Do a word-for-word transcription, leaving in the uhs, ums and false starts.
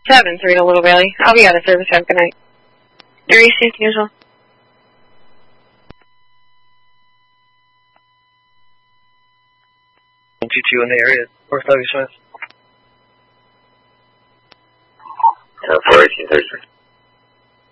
seven three to Little Valley. I'll be out of service. Have a good night. Area safety usual. two two in the area. North W. Smith. Uh, four eighteen thirty-three.